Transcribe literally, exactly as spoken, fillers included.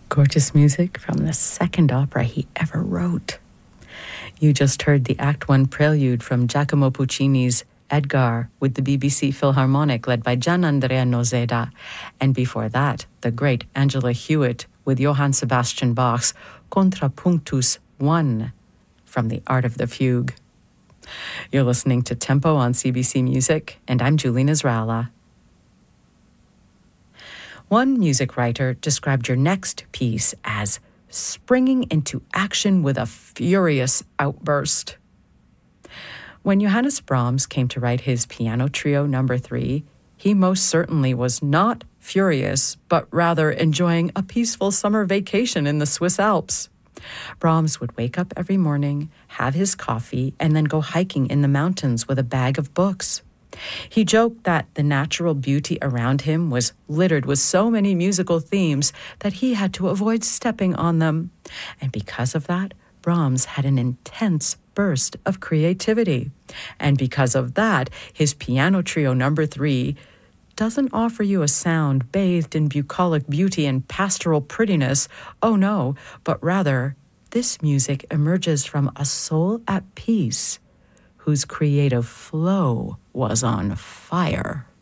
Gorgeous music from the second opera he ever wrote. You just heard the Act One prelude from Giacomo Puccini's Edgar with the B B C Philharmonic led by Gianandrea Nozeda, and before that, the great Angela Hewitt with Johann Sebastian Bach's Contrapunctus one from The Art of the Fugue. You're listening to Tempo on C B C Music, and I'm Julie Nasrallah. One music writer described your next piece as springing into action with a furious outburst. When Johannes Brahms came to write his Piano Trio number three, he most certainly was not furious, but rather enjoying a peaceful summer vacation in the Swiss Alps. Brahms would wake up every morning, have his coffee, and then go hiking in the mountains with a bag of books. He joked that the natural beauty around him was littered with so many musical themes that he had to avoid stepping on them. And because of that, Brahms had an intense burst of creativity. And because of that, his Piano Trio number three doesn't offer you a sound bathed in bucolic beauty and pastoral prettiness, oh no, but rather, this music emerges from a soul at peace whose creative flow was on fire.